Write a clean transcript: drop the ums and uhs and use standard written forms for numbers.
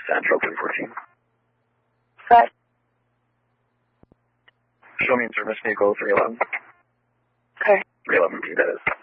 Central 314. What? Show me in service vehicle 311. Okay. 311B, that is.